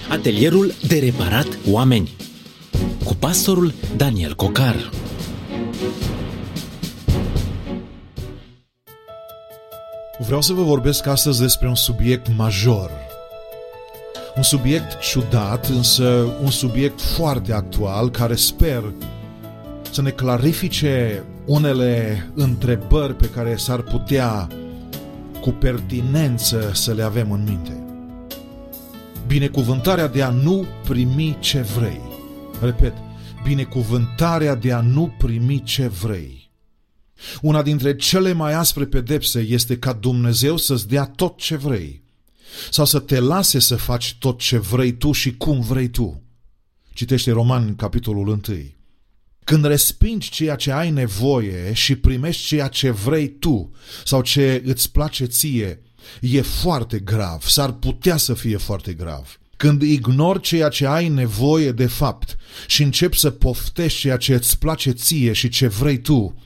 Atelierul de reparat oameni cu pastorul Daniel Cocar. Vreau să vă vorbesc astăzi despre un subiect major. Un subiect ciudat, însă un subiect foarte actual, care sper să ne clarifice unele întrebări pe care s-ar putea cu pertinență să le avem în minte. Binecuvântarea de a nu primi ce vrei. Repet, binecuvântarea de a nu primi ce vrei. Una dintre cele mai aspre pedepse este ca Dumnezeu să-ți dea tot ce vrei sau să te lase să faci tot ce vrei tu și cum vrei tu. Citește Romani, capitolul 1. Când respingi ceea ce ai nevoie și primești ceea ce vrei tu sau ce îți place ție, e foarte grav, s-ar putea să fie foarte grav. Când ignori ceea ce ai nevoie de fapt și începi să poftești ceea ce îți place ție și ce vrei tu,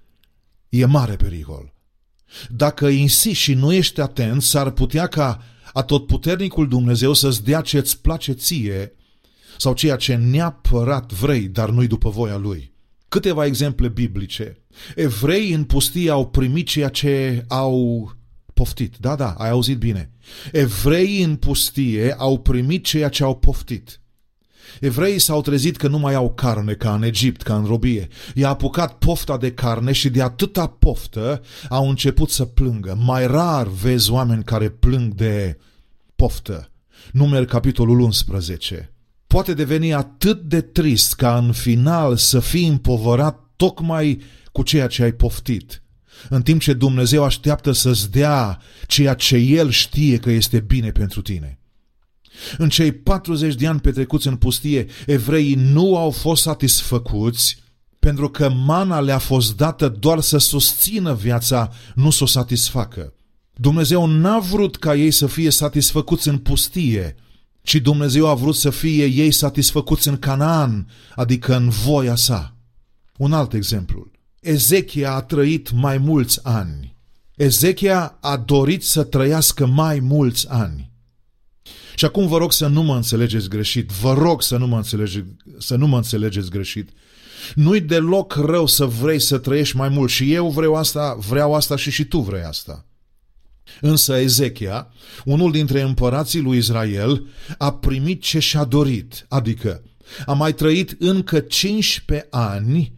e mare pericol. Dacă insisti și nu ești atent, s-ar putea ca atotputernicul Dumnezeu să-ți dea ce îți place ție sau ceea ce neapărat vrei, dar nu-i după voia Lui. Câteva exemple biblice. Evreii în pustie au primit ceea ce au poftit. Da, ai auzit bine. Evreii în pustie au primit ceea ce au poftit. Evreii s-au trezit că nu mai au carne ca în Egipt, ca în robie. I-a apucat pofta de carne și de atâta poftă au început să plângă. Mai rar vezi oameni care plâng de poftă. Numeri, capitolul 11. Poate deveni atât de trist ca în final să fii împovărat tocmai cu ceea ce ai poftit, în timp ce Dumnezeu așteaptă să-ți dea ceea ce El știe că este bine pentru tine. În cei 40 de ani petrecuți în pustie, evreii nu au fost satisfăcuți pentru că mana le-a fost dată doar să susțină viața, nu să o satisfacă. Dumnezeu n-a vrut ca ei să fie satisfăcuți în pustie, ci Dumnezeu a vrut să fie ei satisfăcuți în Canaan, adică în voia sa. Un alt exemplu. Ezechia a trăit mai mulți ani. Ezechia a dorit să trăiască mai mulți ani. Și acum vă rog să nu mă înțelegeți greșit. Vă rog să nu mă înțelegeți greșit. Nu-i deloc rău să vrei să trăiești mai mult și eu vreau asta și tu vrei asta. Însă Ezechia, unul dintre împărații lui Israel, a primit ce și-a dorit, adică a mai trăit încă 15 ani